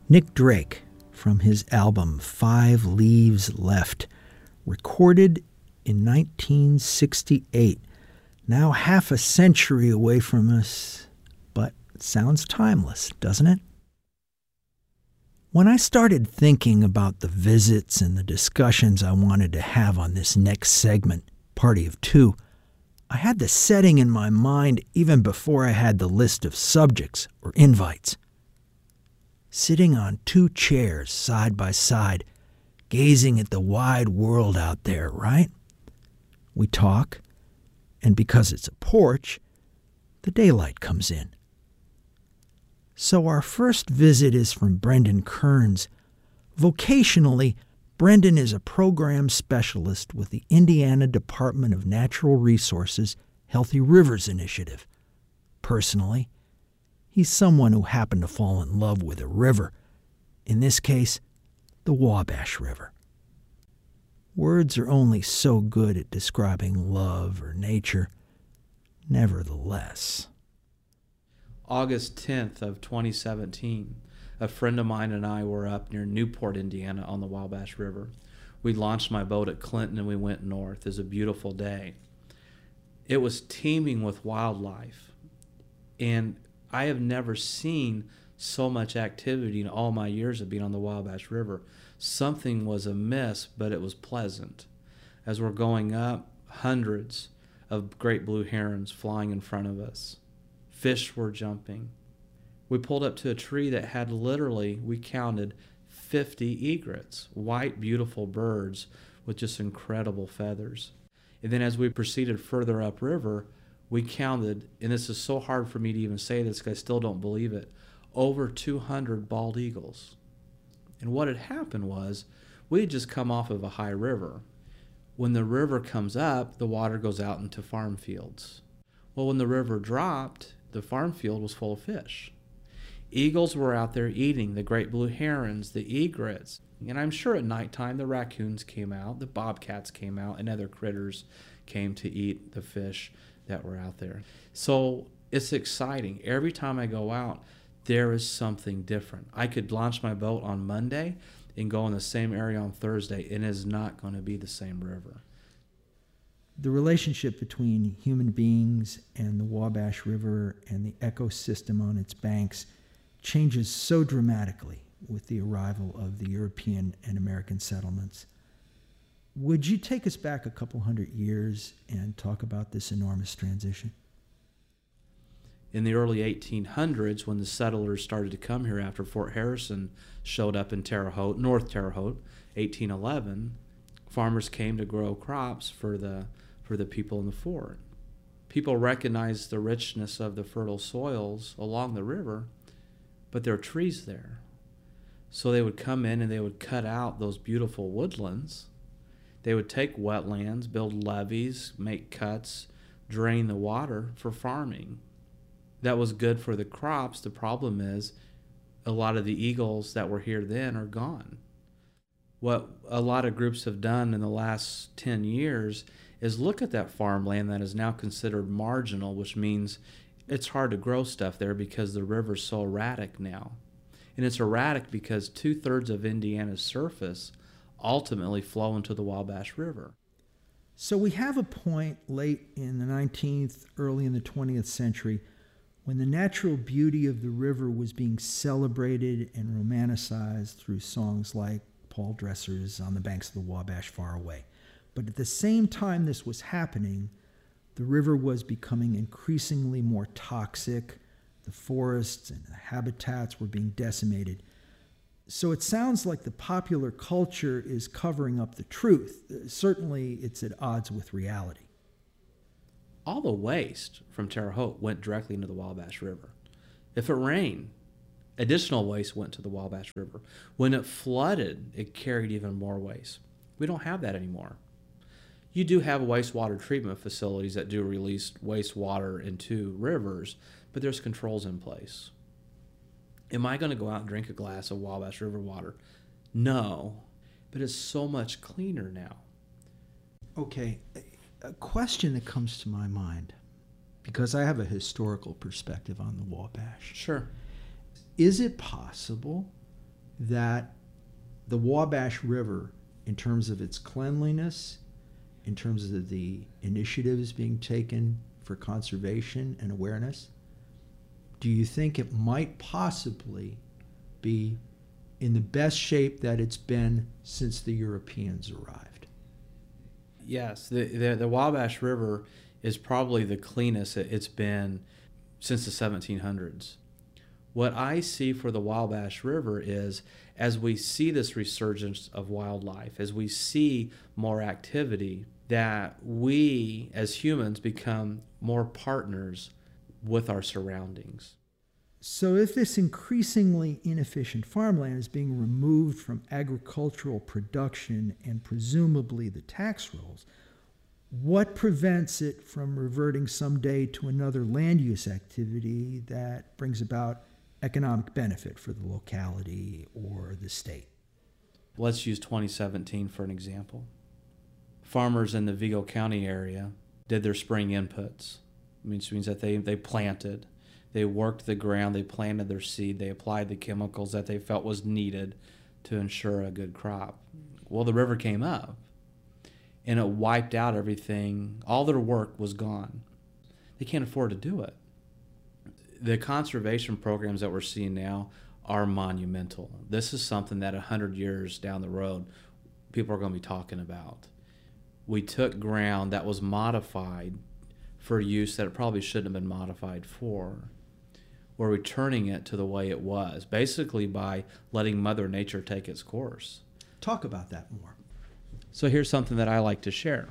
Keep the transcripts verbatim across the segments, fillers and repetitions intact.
Nick Drake, from his album Five Leaves Left, recorded in nineteen sixty-eight. Now half a century away from us, but it sounds timeless, doesn't it? When I started thinking about the visits and the discussions I wanted to have on this next segment, Party of Two, I had the setting in my mind even before I had the list of subjects or invites. Sitting on two chairs side by side, gazing at the wide world out there, right? We talk, and because it's a porch, the daylight comes in. So our first visit is from Brendan Kearns. Vocationally, Brendan is a program specialist with the Indiana Department of Natural Resources Healthy Rivers Initiative. Personally, he's someone who happened to fall in love with a river, in this case, the Wabash River. Words are only so good at describing love or nature. Nevertheless. August tenth of twenty seventeen, a friend of mine and I were up near Newport, Indiana on the Wabash River. We launched my boat at Clinton and we went north. It was a beautiful day. It was teeming with wildlife, and I have never seen so much activity in all my years of being on the Wabash River. Something was amiss, but it was pleasant. As we're going up, hundreds of great blue herons flying in front of us. Fish were jumping. We pulled up to a tree that had literally, we counted, fifty egrets, white, beautiful birds with just incredible feathers. And then as we proceeded further upriver, we counted, and this is so hard for me to even say this because I still don't believe it, over two hundred bald eagles. And what had happened was, we had just come off of a high river. When the river comes up, the water goes out into farm fields. Well, when the river dropped, the farm field was full of fish. Eagles were out there eating the great blue herons, the egrets, and I'm sure at nighttime the raccoons came out, the bobcats came out, and other critters came to eat the fish that were out there. So it's exciting. Every time I go out, there is something different. I could launch my boat on Monday and go in the same area on Thursday, and it is not going to be the same river. The relationship between human beings and the Wabash River and the ecosystem on its banks changes so dramatically with the arrival of the European and American settlements. Would you take us back a couple hundred years and talk about this enormous transition? In the early eighteen hundreds, when the settlers started to come here after Fort Harrison showed up in Terre Haute, North Terre Haute, eighteen eleven, farmers came to grow crops for the for the people in the fort. People recognized the richness of the fertile soils along the river, but there are trees there. So they would come in and they would cut out those beautiful woodlands. They would take wetlands, build levees, make cuts, drain the water for farming. That was good for the crops. The problem is a lot of the eagles that were here then are gone. What a lot of groups have done in the last ten years is look at that farmland that is now considered marginal, which means it's hard to grow stuff there because the river's so erratic now. And it's erratic because two-thirds of Indiana's surface ultimately flow into the Wabash River. So we have a point late in the nineteenth, early in the twentieth century when the natural beauty of the river was being celebrated and romanticized through songs like Paul Dresser's On the Banks of the Wabash Far Away. But at the same time this was happening, the river was becoming increasingly more toxic. The forests and the habitats were being decimated. So it sounds like the popular culture is covering up the truth. Certainly it's at odds with reality. All the waste from Terre Haute went directly into the Wabash River. If it rained, additional waste went to the Wabash River. When it flooded, it carried even more waste. We don't have that anymore. You do have wastewater treatment facilities that do release wastewater into rivers, but there's controls in place. Am I going to go out and drink a glass of Wabash River water? No, but it's so much cleaner now. Okay, a question that comes to my mind, because I have a historical perspective on the Wabash. Sure. Is it possible that the Wabash River, in terms of its cleanliness, in terms of the initiatives being taken for conservation and awareness, do you think it might possibly be in the best shape that it's been since the Europeans arrived? Yes, the, the, the Wabash River is probably the cleanest it's been since the seventeen hundreds. What I see for the Wabash River is, as we see this resurgence of wildlife, as we see more activity, that we as humans become more partners with our surroundings. So if this increasingly inefficient farmland is being removed from agricultural production and presumably the tax rolls, what prevents it from reverting someday to another land use activity that brings about economic benefit for the locality or the state? Let's use twenty seventeen for an example. Farmers in the Vigo County area did their spring inputs, which means that they, they planted. They worked the ground, they planted their seed, they applied the chemicals that they felt was needed to ensure a good crop. Well, the river came up, and it wiped out everything. All their work was gone. They can't afford to do it. The conservation programs that we're seeing now are monumental. This is something that one hundred years down the road, people are going to be talking about. We took ground that was modified for use that it probably shouldn't have been modified for. We're returning it to the way it was, basically by letting Mother Nature take its course. Talk about that more. So here's something that I like to share.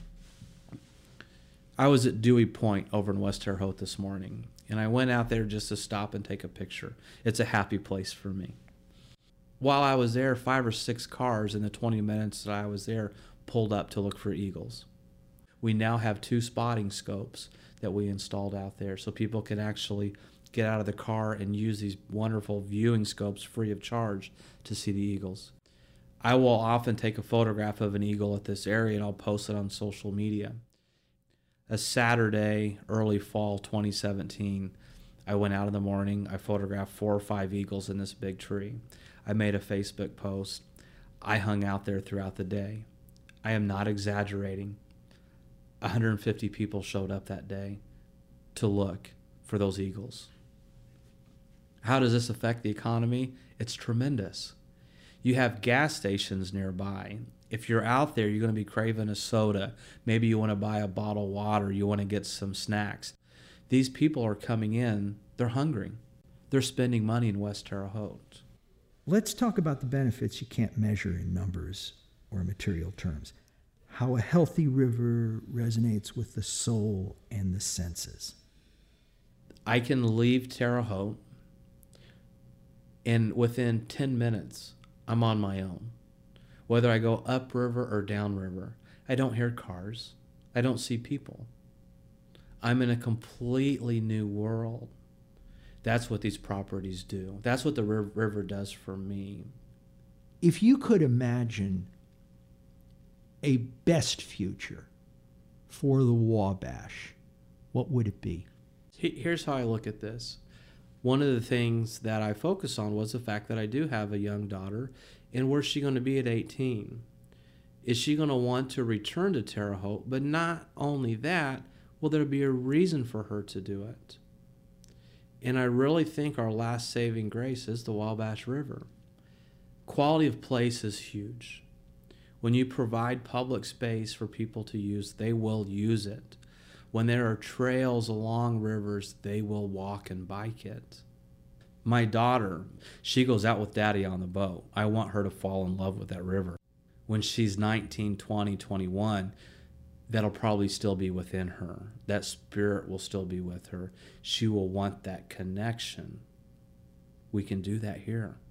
I was at Dewey Point over in West Terre Haute this morning, and I went out there just to stop and take a picture. It's a happy place for me. While I was there, five or six cars in the twenty minutes that I was there pulled up to look for eagles. We now have two spotting scopes that we installed out there so people can actually get out of the car and use these wonderful viewing scopes free of charge to see the eagles. I will often take a photograph of an eagle at this area and I'll post it on social media. A Saturday, early fall twenty seventeen, I went out in the morning, I photographed four or five eagles in this big tree. I made a Facebook post. I hung out there throughout the day. I am not exaggerating. one hundred fifty people showed up that day to look for those eagles. How does this affect the economy? It's tremendous. You have gas stations nearby. If you're out there, you're going to be craving a soda. Maybe you want to buy a bottle of water. You want to get some snacks. These people are coming in. They're hungry. They're spending money in West Terre Haute. Let's talk about the benefits you can't measure in numbers or material terms. How a healthy river resonates with the soul and the senses. I can leave Terre Haute, and within ten minutes, I'm on my own. Whether I go upriver or downriver, I don't hear cars. I don't see people. I'm in a completely new world. That's what these properties do. That's what the river does for me. If you could imagine a best future for the Wabash, what would it be? Here's how I look at this. One of the things that I focus on was the fact that I do have a young daughter, and where's she going to be at eighteen? Is she going to want to return to Terre Haute? But not only that, will there be a reason for her to do it? And I really think our last saving grace is the Wabash River. Quality of place is huge. When you provide public space for people to use, they will use it. When there are trails along rivers, they will walk and bike it. My daughter, she goes out with daddy on the boat. I want her to fall in love with that river. When she's nineteen, twenty, twenty-one, that'll probably still be within her. That spirit will still be with her. She will want that connection. We can do that here.